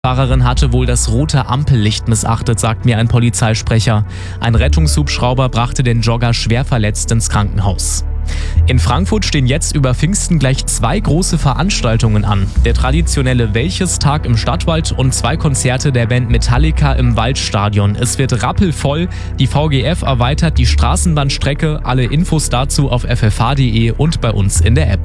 Fahrerin hatte wohl das rote Ampellicht missachtet, sagt mir ein Polizeisprecher. Ein Rettungshubschrauber brachte den Jogger schwer verletzt ins Krankenhaus. In Frankfurt stehen jetzt über Pfingsten gleich 2 große Veranstaltungen an. Der traditionelle Welches-Tag im Stadtwald und 2 Konzerte der Band Metallica im Waldstadion. Es wird rappelvoll. Die VGF erweitert die Straßenbahnstrecke. Alle Infos dazu auf ffh.de und bei uns in der App.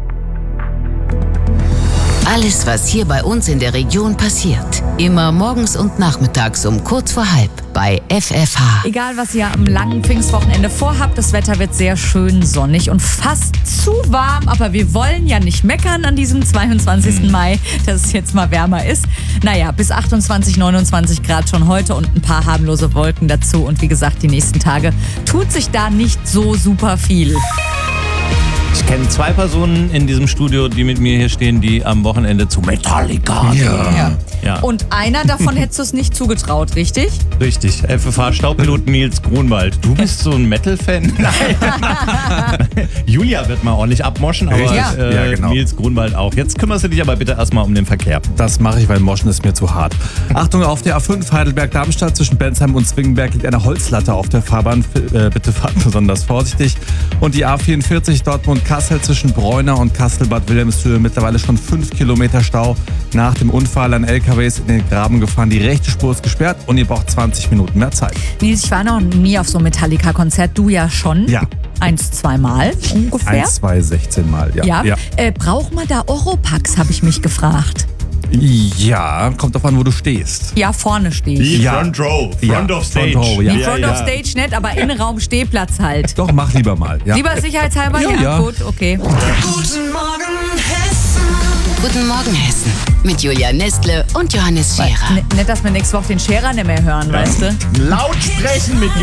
Alles, was hier bei uns in der Region passiert. Immer morgens und nachmittags um kurz vor halb bei FFH. Egal, was ihr am langen Pfingstwochenende vorhabt, das Wetter wird sehr schön sonnig und fast zu warm. Aber wir wollen ja nicht meckern an diesem 22. Mai, dass es jetzt mal wärmer ist. Naja, bis 28, 29 Grad schon heute und ein paar harmlose Wolken dazu. Und wie gesagt, die nächsten Tage tut sich da nicht so super viel. Ich kenne 2 Personen in diesem Studio, die mit mir hier stehen, die am Wochenende zu Metallica gehen. Ja. Und einer davon hättest du es nicht zugetraut, richtig? Richtig. FFH-Staubpilot Nils Grunwald. Du bist so ein Metal-Fan? Nein. Julia wird mal ordentlich abmoschen, aber genau. Nils Grunwald auch. Jetzt kümmerst du dich aber bitte erstmal um den Verkehr. Das mache ich, weil Moschen ist mir zu hart. Achtung, auf der A5 Heidelberg-Darmstadt zwischen Bensheim und Zwingenberg liegt eine Holzlatte auf der Fahrbahn. Bitte fahrt besonders vorsichtig. Und die A44 Dortmund-Kassel zwischen Bräuner und Kassel-Bad Wilhelmshöhe mittlerweile schon 5 Kilometer Stau. Nach dem Unfall ein LKW ist in den Graben gefahren. Die rechte Spur ist gesperrt und ihr braucht 20 Minuten mehr Zeit. Nils, ich war noch nie auf so einem Metallica-Konzert. Du ja schon? Ja. 1-2 Mal ungefähr? 1, 2, 16 Mal, ja. Braucht man da Oropax, habe ich mich gefragt. Ja, kommt drauf an, wo du stehst. Ja, vorne stehe ich. Die Front Row. Front of Stage. Front Row, Die Front of Stage nicht, aber Innenraum Stehplatz halt. Doch, mach lieber mal. Ja. Lieber sicherheitshalber? Ja, gut, okay. Guten Morgen, Hessen. Guten Morgen, Hessen. Mit Julia Nestle und Johannes Scherer. Nicht, dass wir nächste Woche den Scherer nicht mehr hören, weißt du? Laut sprechen mit